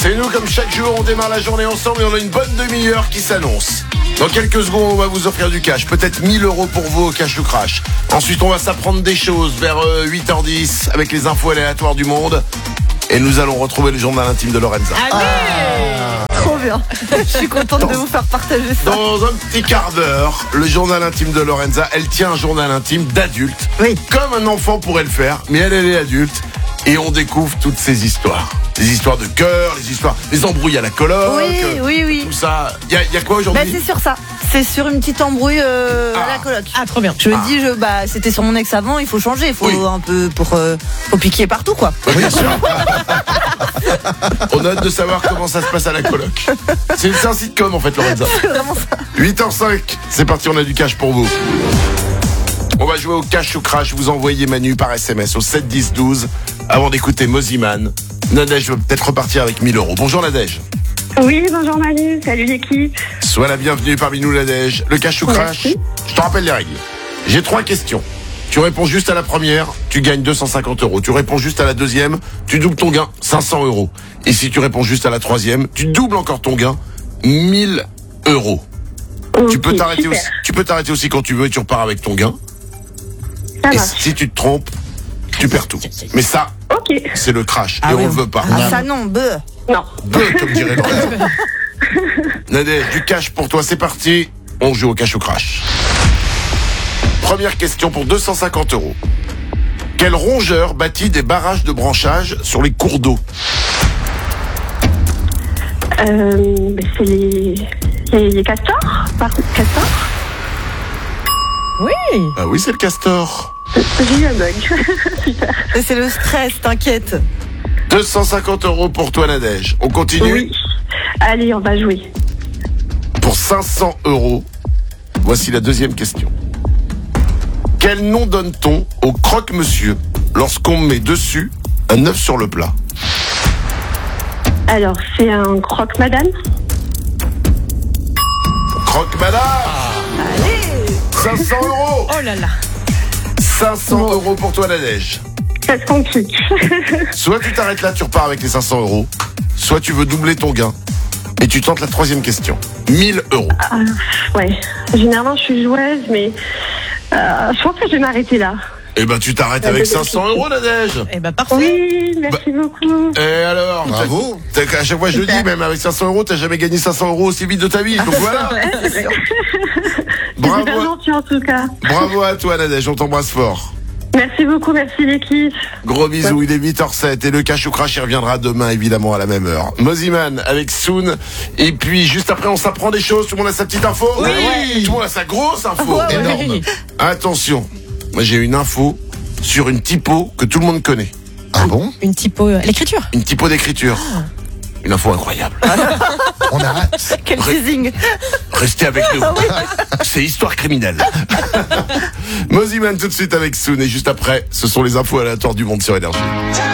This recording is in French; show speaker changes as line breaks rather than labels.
C'est nous, comme chaque jour, on démarre la journée ensemble et on a une bonne demi-heure qui s'annonce. Dans quelques secondes, on va vous offrir du cash, peut-être 1000 € pour vous au Cash ou Crash. Ensuite, on va s'apprendre des choses vers 8h10 avec les infos aléatoires du monde. Et nous allons retrouver le journal intime de Lorenza.
Trop bien. Je suis contente de vous faire partager ça.
Dans un petit quart d'heure, le journal intime de Lorenza, elle tient un journal intime d'adulte.
Oui.
Comme un enfant pourrait le faire, mais elle est adulte. Et on découvre toutes ces histoires. Les histoires de cœur, les embrouilles à la coloc.
Oui.
Tout ça. Il y a quoi aujourd'hui?
C'est sur ça. C'est sur une petite embrouille à la coloc.
Ah, trop bien.
Je me dis, c'était sur mon ex avant, il faut changer. Il faut un peu faut piquer partout, quoi.
Bien sûr. On a hâte de savoir comment ça se passe à la coloc. C'est un sitcom en fait, Lorenza.
C'est vraiment ça.
8h05, c'est parti, on a du cash pour vous. On va jouer au Cash ou Crash. Vous envoyez Manu par SMS au 7 10 12 avant d'écouter Moziman. Nadège va peut-être repartir avec 1000 €. Bonjour Nadège.
Oui, bonjour Manu, salut l'équipe.
Sois la bienvenue parmi nous Nadège. Le Cash ou Crash, je te rappelle les règles. J'ai 3 questions. Tu réponds juste à la première, tu gagnes 250 €. Tu réponds juste à la deuxième, tu doubles ton gain, 500 €. Et si tu réponds juste à la troisième, tu doubles encore ton gain, 1000 €. Tu peux t'arrêter aussi quand tu veux et tu repars avec ton gain.
Ça
Et
marche.
si tu te trompes, tu perds tout. Mais ça,
Ok.
c'est le crash
Ah
et
oui.
on le veut pas.
Ah, ça non,
Non.
Comme dirait Lorenza. Nadège, du cash pour toi, c'est parti. On joue au Cash ou Crash. Première question pour 250 €. Quel rongeur bâtit des barrages de branchage sur les cours d'eau?
C'est les castors. Castors.
Oui.
Ah oui, c'est le castor.
J'ai eu un bug. Super.
Et c'est le stress, t'inquiète.
250 € pour toi, Nadège. On continue.
Oui. Allez, on va jouer.
Pour 500 €, voici la deuxième question. Quel nom donne-t-on au croque-monsieur lorsqu'on met dessus un œuf sur le plat?
Alors, c'est un croque-madame.
Croque-madame.
Allez.
500 €.
Oh là là.
500 € pour toi, Nadège.
Ça se complique.
Soit tu t'arrêtes là, tu repars avec les 500 €, soit tu veux doubler ton gain et tu tentes la troisième question. 1000 €.
Ouais. Généralement, je suis joueuse, mais je pense que je vais m'arrêter là.
Eh ben, tu t'arrêtes avec 500 €, Nadège.
Eh ben parfait.
Oui, merci beaucoup.
Et alors?
Bravo.
À chaque fois, je le dis, même avec 500 €, t'as jamais gagné 500 € aussi vite de ta vie. Donc voilà.
C'est
Bravo.
super gentil en tout cas.
Bravo à toi, Nadège. On t'embrasse fort.
Merci beaucoup, merci l'équipe.
Gros bisous, il est 8h07 et le Cash ou Crash il reviendra demain évidemment à la même heure. Moziman avec Soon et puis juste après on s'apprend des choses, tout le monde a sa petite info.
Oui.
Tout le monde a sa grosse info.
Ouais.
Énorme.
Attention, moi j'ai une info sur une typo que tout le monde connaît.
Ah bon?
Une typo, l'écriture.
Une typo d'écriture. Une info incroyable.
On a hâte.
Quel teasing.
Restez avec nous. C'est histoire criminelle. Moziman tout de suite avec Soon et juste après, ce sont les infos aléatoires du monde sur Énergie.